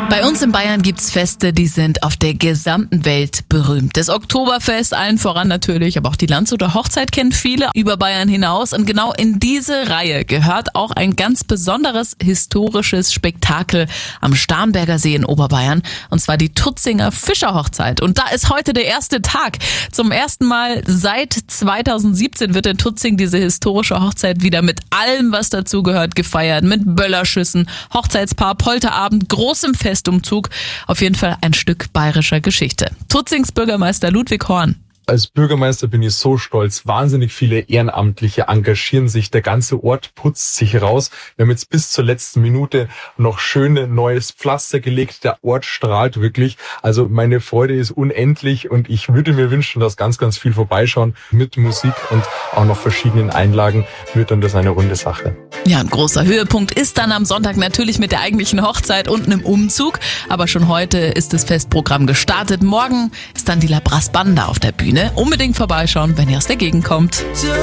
Bei uns in Bayern gibt's Feste, die sind auf der gesamten Welt berühmt. Das Oktoberfest, allen voran natürlich, aber auch die Landshuter Hochzeit kennen viele über Bayern hinaus. Und genau in diese Reihe gehört auch ein ganz besonderes historisches Spektakel am Starnberger See in Oberbayern. Und zwar die Tutzinger Fischerhochzeit. Und da ist heute der erste Tag. Zum ersten Mal seit 2017 wird in Tutzing diese historische Hochzeit wieder mit allem, was dazugehört, gefeiert. Mit Böllerschüssen, Hochzeitspaar, Polterabend, großem Festumzug. Auf jeden Fall ein Stück bayerischer Geschichte. Tutzings Bürgermeister Ludwig Horn. Als Bürgermeister bin ich so stolz. Wahnsinnig viele Ehrenamtliche engagieren sich. Der ganze Ort putzt sich raus. Wir haben jetzt bis zur letzten Minute noch schöne neues Pflaster gelegt. Der Ort strahlt wirklich. Also meine Freude ist unendlich und ich würde mir wünschen, dass ganz, ganz viel vorbeischauen. Mit Musik und auch noch verschiedenen Einlagen wird dann das eine runde Sache. Ja, ein großer Höhepunkt ist dann am Sonntag natürlich mit der eigentlichen Hochzeit und einem Umzug. Aber schon heute ist das Festprogramm gestartet. Morgen ist dann die La Brass Banda auf der Bühne. Unbedingt vorbeischauen, wenn ihr aus der Gegend kommt.